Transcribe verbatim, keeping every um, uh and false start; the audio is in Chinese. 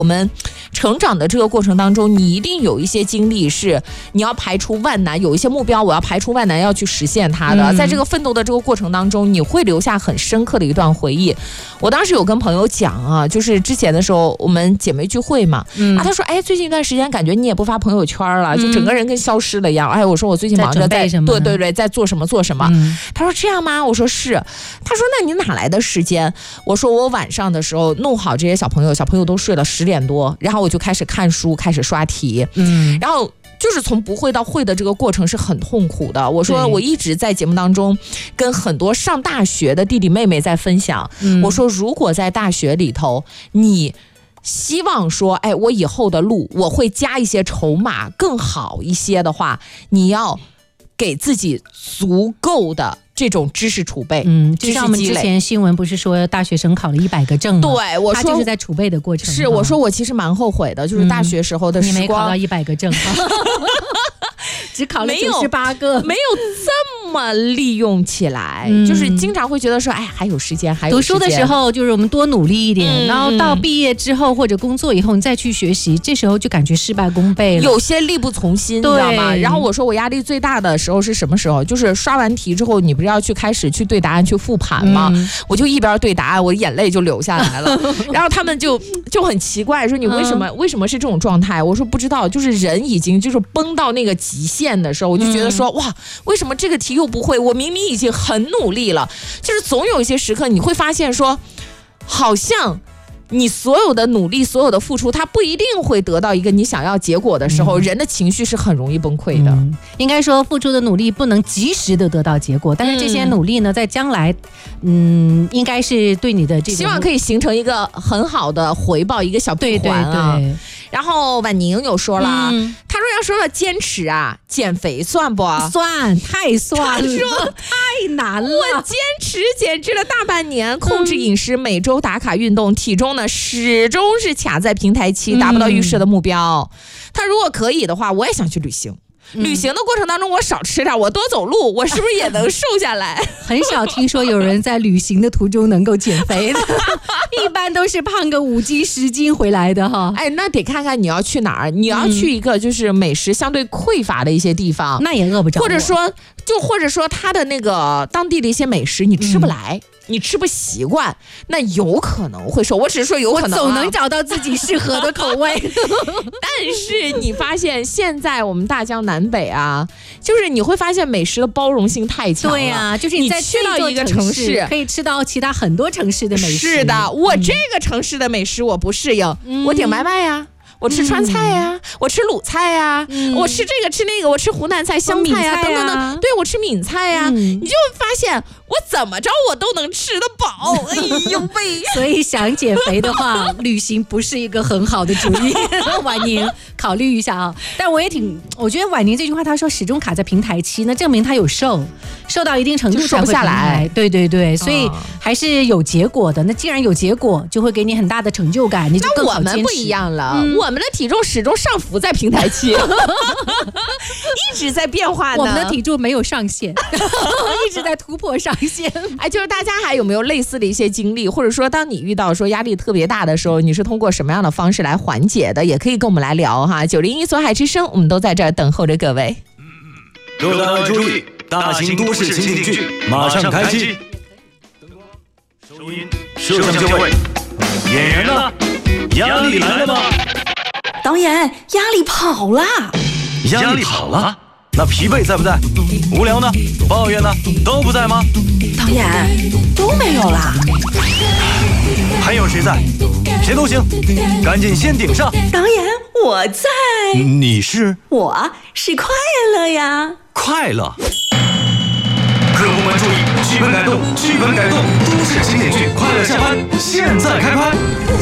我们成长的这个过程当中，你一定有一些经历是你要排除万难，有一些目标我要排除万难要去实现它的、嗯、在这个奋斗的这个过程当中，你会留下很深刻的一段回忆。我当时有跟朋友讲啊，就是之前的时候我们姐妹聚会嘛、嗯、啊，她说哎，最近一段时间感觉你也不发朋友圈了、嗯、就整个人跟消失了一样。哎，我说我最近忙着在对对对在做什么做什么、嗯、她说这样吗？我说是。她说那你哪来的时间？我说我晚上的时候弄好这些小朋友小朋友都睡了十点多，然后我就开始看书开始刷题，嗯，然后就是从不会到会的这个过程是很痛苦的。我说我一直在节目当中跟很多上大学的弟弟妹妹在分享、嗯、我说如果在大学里头你希望说哎，我以后的路我会加一些筹码更好一些的话，你要给自己足够的这种知识储备。 嗯，就像我们之前新闻不是说大学生考了一百个证吗？ 对，我说他就是在储备的过程。 是，我说我其实蛮后悔的，就是大学时候的时光、嗯、 你没考到一百个证只考了九十八个， 没有这么利用起来、嗯、就是经常会觉得说哎，还有时间还有时间。 读书的时候就是我们多努力一点、嗯、然后到毕业之后或者工作以后你再去学习，这时候就感觉事半功倍了， 有些力不从心，你知道吗？然后我说我压力最大的时候是什么时候？就是刷完题之后你不是要去开始去对答案去复盘吗、嗯、我就一边对答案我眼泪就流下来了然后他们就就很奇怪说你为什么、嗯、为什么是这种状态？我说不知道，就是人已经就是崩到那个极限的时候，我就觉得说、嗯、哇，为什么这个题又不会？我明明已经很努力了，就是总有一些时刻你会发现说好像你所有的努力所有的付出它不一定会得到一个你想要结果的时候、嗯、人的情绪是很容易崩溃的、嗯、 应该说付出的努力不能及时的得到结果，但是这些努力呢、嗯、在将来嗯，应该是对你的这种希望可以形成一个很好的回报，一个小闭环啊。对对对。然后婉宁又说了、嗯、他说要说了坚持啊，减肥算不算？太算了， 他说太难了。 我坚持减脂了大半年，控制饮食，每周打卡运动，体重呢始终是卡在平台期，达不到预设的目标、嗯、他如果可以的话我也想去旅行，旅行的过程当中我少吃点，我多走路，我是不是也能瘦下来？ 很少听说有人在旅行的途中能够减肥的一般都是胖个五斤十斤回来的哈。 哎，那得看看你要去哪儿，你要去一个就是美食相对匮乏的一些地方、 嗯、那也饿不着我， 或者说就或者说他的那个当地的一些美食你吃不来、嗯，你吃不习惯，那有可能会瘦。我只是说有可能、啊、 我总能找到自己适合的口味但是你发现现在我们大江南北啊，就是你会发现美食的包容性太强了。 对啊，就是你在去到一个城市可以吃到其他很多城市的美食。 是的，我这个城市的美食我不适应、嗯、我点外卖呀、啊，我吃川菜呀、啊嗯，我吃鲁菜呀、啊嗯，我吃这个吃那个，我吃湖南菜、湘菜呀、啊、等等等，对，我吃闽菜呀、啊嗯，你就会发现我怎么着我都能吃得饱。哎呦喂！ 所以想减肥的话，旅行不是一个很好的主意。婉宁考虑一下啊。但我也挺，我觉得婉宁这句话，她说始终卡在平台期，那证明她有瘦，瘦到一定程度瘦不下来。 对对对，所以还是有结果的。那既然有结果，就会给你很大的成就感，你就更好坚持。 那我们不一样了，嗯、我们的体重始终上浮在平台期，一直在变化呢。 我们的体重没有上限，一直在突破上限。 哎，就是大家还有没有类似的一些经历，或者说当你遇到说压力特别大的时候，你是通过什么样的方式来缓解的？也可以跟我们来聊哈。九零一所海之声，我们都在这儿等候着各位。 各位单位注意，大型都市情景剧马上开机。灯光、收音、摄像就位，演员呢？压力来了吗？ 导演，压力跑了。 压力跑了？那疲惫在不在？无聊呢？抱怨呢？都不在吗？ 导演，都没有啦。 还有谁在？谁都行，赶紧先顶上。 导演，我在。 你是？ 我是快乐呀。 快乐。各部门注意，剧本改动，剧本改动，都市情景剧《快乐下班》现在开拍。